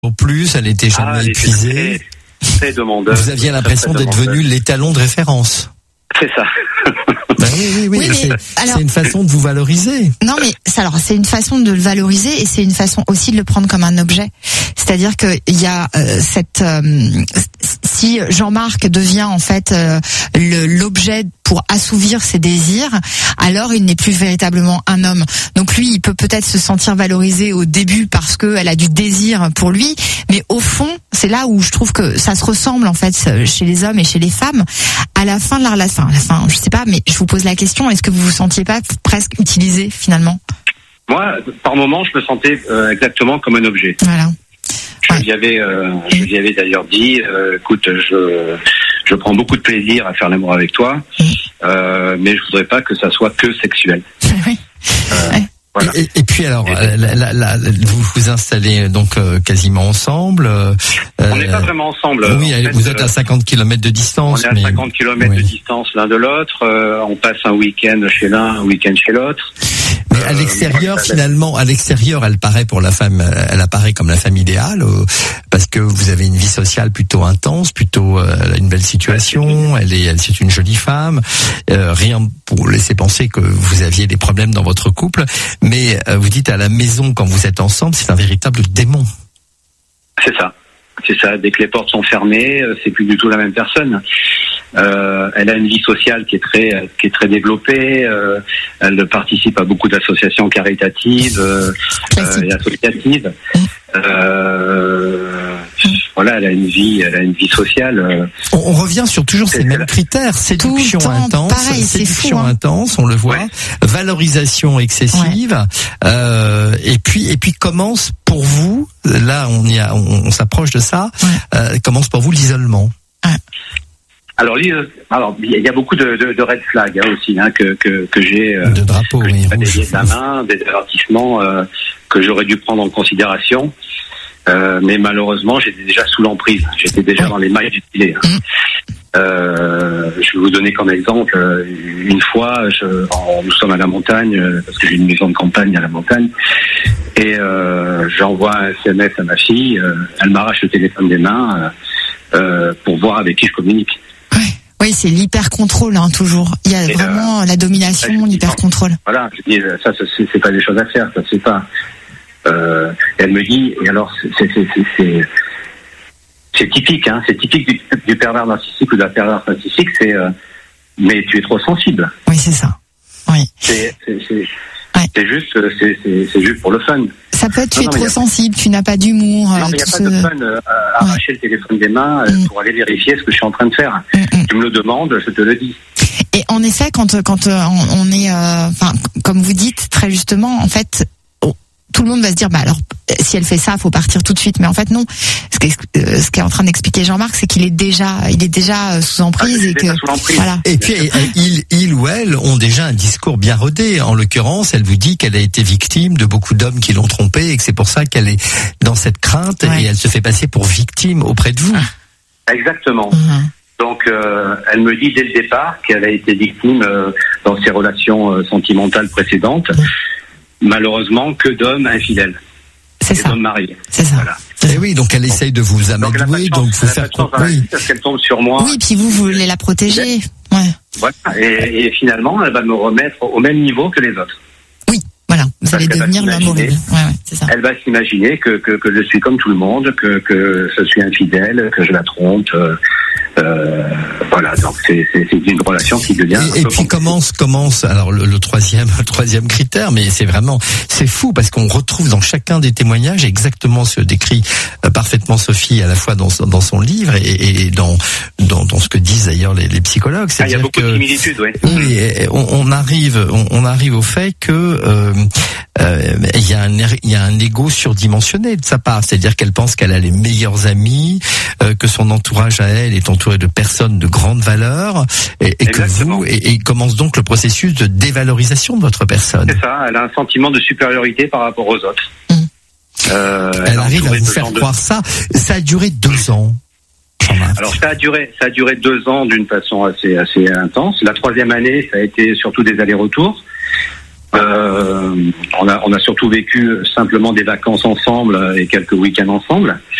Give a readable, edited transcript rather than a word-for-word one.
Au plus, elle était jamais épuisée. Très demandeuse. Vous aviez l'impression d'être venu l'étalon de référence. C'est ça. Ben oui, c'est une façon de vous valoriser. Non, mais c'est une façon de le valoriser et c'est une façon aussi de le prendre comme un objet. C'est-à-dire que il y a si Jean-Marc devient en fait l'objet pour assouvir ses désirs, alors il n'est plus véritablement un homme. Donc lui, il peut peut-être se sentir valorisé au début parce que elle a du désir pour lui, mais au fond, c'est là où je trouve que ça se ressemble en fait chez les hommes et chez les femmes. À la fin de la relation, je sais pas, mais je vous pose la question, est-ce que vous vous sentiez pas presque utilisé finalement? Moi, par moments, je me sentais exactement comme un objet. Voilà. Je lui avais d'ailleurs dit, écoute, je prends beaucoup de plaisir à faire l'amour avec toi, mais je voudrais pas que ça soit que sexuel. Oui. Voilà. Et puis alors, vous vous installez donc quasiment ensemble. On n'est pas vraiment ensemble. Oui, en fait, vous êtes à 50 km de distance. On est à 50 km de distance l'un de l'autre. On passe un week-end chez l'un, un week-end chez l'autre. Mais à l'extérieur, finalement, elle paraît pour la femme, elle apparaît comme la femme idéale, parce que vous avez une vie sociale plutôt intense, plutôt une belle situation. C'est une jolie femme. Rien pour laisser penser que vous aviez des problèmes dans votre couple. Mais vous dites à la maison, quand vous êtes ensemble, c'est un véritable démon. C'est ça. Dès que les portes sont fermées, c'est plus du tout la même personne. Elle a une vie sociale qui est très développée. Elle participe à beaucoup d'associations caritatives et associatives. Voilà, elle a une vie sociale. On revient sur toujours ces mêmes critères. Séduction intense, on le voit. Ouais. Valorisation excessive. Ouais. Et puis commence pour vous, là on s'approche de ça, commence pour vous l'isolement. Ouais. Alors il y a beaucoup de red flags aussi que j'ai de drapeaux, des examens, des avertissements que j'aurais dû prendre en considération. Mais malheureusement, j'étais déjà sous l'emprise. J'étais déjà dans les mailles du filet. Je vais vous donner comme exemple. Une fois, nous sommes à la montagne, parce que j'ai une maison de campagne à la montagne, et j'envoie un SMS à ma fille. Elle m'arrache le téléphone des mains pour voir avec qui je communique. Oui, c'est l'hyper-contrôle, toujours. Il y a vraiment la domination, l'hyper-contrôle. Voilà, je dis, ça, c'est pas des choses à faire, ça, c'est pas... elle me dit, et alors c'est typique, c'est typique du pervers narcissique ou de la perverse narcissique, mais tu es trop sensible. Oui, c'est ça. Oui. C'est juste pour le fun. Ça peut être tu es trop sensible, tu n'as pas d'humour. Non, mais il n'y a pas de fun à arracher le téléphone des mains pour aller vérifier ce que je suis en train de faire. Tu me le demandes, je te le dis. Et en effet, quand on est, comme vous dites très justement, en fait, tout le monde va se dire, alors, si elle fait ça, faut partir tout de suite. Mais en fait, non. Ce qu'est en train d'expliquer Jean-Marc, c'est qu'il est déjà sous emprise voilà. Et puis, il ou elle ont déjà un discours bien rodé. En l'occurrence, elle vous dit qu'elle a été victime de beaucoup d'hommes qui l'ont trompée et que c'est pour ça qu'elle est dans cette crainte et elle se fait passer pour victime auprès de vous. Exactement. Donc, elle me dit dès le départ qu'elle a été victime dans ses relations sentimentales précédentes. Malheureusement, que d'hommes infidèles. C'est ça. D'hommes mariés. C'est ça. Voilà. Et oui, donc elle essaye de vous amadouer, donc vous faire comprendre. Parce qu'elle tombe sur moi. Oui, puis vous voulez la protéger. Ouais. Voilà. Et finalement, elle va me remettre au même niveau que les autres. Oui, voilà. Vous allez devenir l'homme horrible. Ouais, c'est ça. Elle va s'imaginer que je suis comme tout le monde, que je suis infidèle, que je la trompe. Voilà, donc c'est une relation qui devient. Et puis commence alors le troisième critère, mais c'est fou parce qu'on retrouve dans chacun des témoignages exactement ce décrit parfaitement Sophie à la fois dans son livre et dans ce que disent d'ailleurs les psychologues. Il y a beaucoup de similitudes, oui. Oui, on arrive au fait que il y a un ego surdimensionné de sa part, c'est-à-dire qu'elle pense qu'elle a les meilleurs amis, que son entourage à elle est entouré de personnes de grande valeur et que vous et commence donc le processus de dévalorisation de votre personne. C'est ça, elle a un sentiment de supériorité par rapport aux autres. Elle arrive à vous faire croire ça. Ça a duré 2 ans. Alors ça a duré 2 ans d'une façon assez intense. La 3e année, ça a été surtout des allers-retours. On a surtout vécu simplement des vacances ensemble et quelques week-ends ensemble.